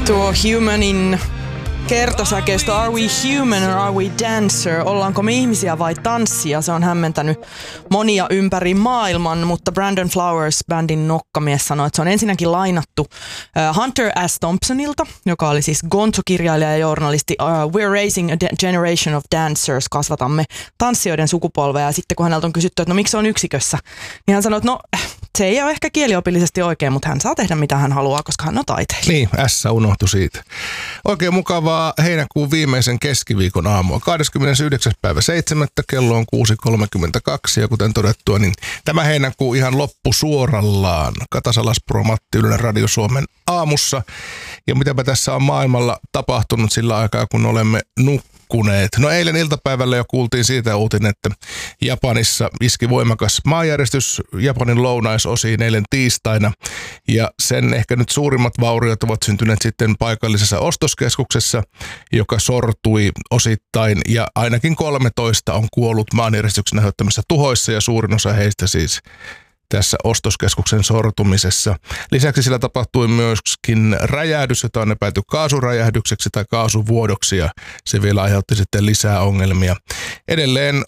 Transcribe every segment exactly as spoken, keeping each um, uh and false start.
Tuo Humanin kertosäkeistö Are we human or are we dancer? Ollaanko me ihmisiä vai tanssia? Se on hämmentänyt monia ympäri maailman, mutta Brandon Flowers, bändin nokkamies, sanoi, että se on ensinnäkin lainattu Hunter S. Thompsonilta, joka oli siis Gonzo-kirjailija ja journalisti. Uh, We're raising a generation of dancers, kasvatamme tanssijoiden sukupolvea. Ja sitten kun häneltä on kysytty, että no miksi se on yksikössä, niin hän sanoi, että no se ei ole ehkä kieliopillisesti oikein, mutta hän saa tehdä mitä hän haluaa, koska hän on taiteilija. Niin, S unohtui siitä. Oikein mukavaa heinäkuun viimeisen keskiviikon aamua. kahdeskymmenesyhdeksäs päivä seitsemättä kello on kuusi kolmekymmentäkaksi ja kuten todettua, niin tämä heinäkuu ihan loppu suorallaan. Kata Salaspuro, Matti Ylönen Radio Suomen aamussa. Ja mitäpä tässä on maailmalla tapahtunut sillä aikaa, kun olemme nukkuneet. No eilen iltapäivällä jo kuultiin siitä uutinen, että Japanissa iski voimakas maanjäristys Japanin lounaisosiin eilen tiistaina. Ja sen ehkä nyt suurimmat vauriot ovat syntyneet sitten paikallisessa ostoskeskuksessa, joka sortui osittain ja ainakin kolmetoista on kuollut maanjäristyksen aiheuttamissa tuhoissa ja suurin osa heistä siis tässä ostoskeskuksen sortumisessa. Lisäksi sillä tapahtui myöskin räjähdys, jota on epäilty kaasuräjähdykseksi tai kaasuvuodoksi ja se vielä aiheutti sitten lisää ongelmia. Edelleen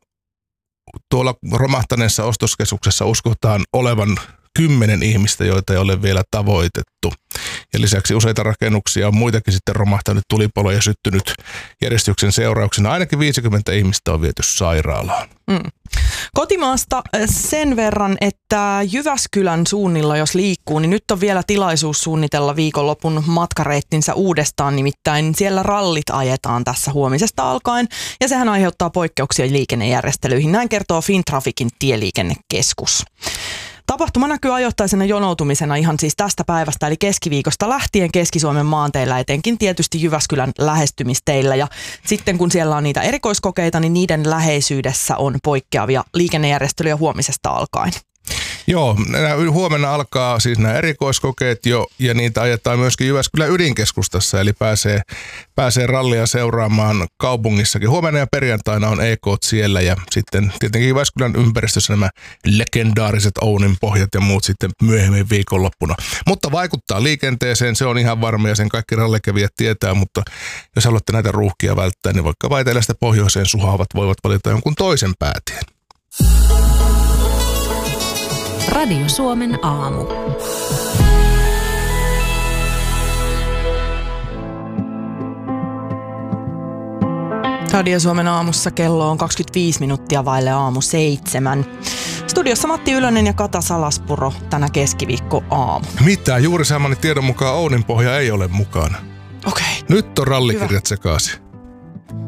tuolla romahtaneessa ostoskeskuksessa uskotaan olevan kymmenen ihmistä, joita ei ole vielä tavoitettu. Ja lisäksi useita rakennuksia on muitakin sitten romahtanut tulipaloja ja syttynyt järjestyksen seurauksena. Ainakin viisikymmentä ihmistä on viety sairaalaan. Mm. Kotimaasta sen verran, että Jyväskylän suunnilla jos liikkuu, niin nyt on vielä tilaisuus suunnitella viikonlopun matkareittinsä uudestaan. Nimittäin siellä rallit ajetaan tässä huomisesta alkaen ja sehän aiheuttaa poikkeuksia liikennejärjestelyihin. Näin kertoo Fintrafikin tieliikennekeskus. Tapahtuma näkyy ajoittaisena jonoutumisena ihan siis tästä päivästä eli keskiviikosta lähtien Keski-Suomen maanteillä, etenkin tietysti Jyväskylän lähestymisteillä. Ja sitten kun siellä on niitä erikoiskokeita, niin niiden läheisyydessä on poikkeavia liikennejärjestelyjä huomisesta alkaen. Joo, huomenna alkaa siis nämä erikoiskokeet jo ja niitä ajetaan myöskin Jyväskylän ydinkeskustassa, eli pääsee, pääsee rallia seuraamaan kaupungissakin. Huomenna ja perjantaina on E K:t siellä ja sitten tietenkin Jyväskylän ympäristössä nämä legendaariset Ounin pohjat ja muut sitten myöhemmin viikonloppuna. Mutta vaikuttaa liikenteeseen, se on ihan varma ja sen kaikki rallikävijät tietää, mutta jos haluatte näitä ruuhkia välttää, niin vaikka etelästä pohjoiseen suhaavat voivat valita jonkun toisen päätien. Radio Suomen aamu. Radio Suomen aamussa kello on kaksikymmentäviisi minuuttia vaille aamu seitsemän. Studiossa Matti Ylönen ja Kata Salaspuro tänä keskiviikko aamu. Mitä? Juuri saamani tiedon mukaan Ounin pohja ei ole mukana. Okei. Nyt on rallikirjat sekaisin.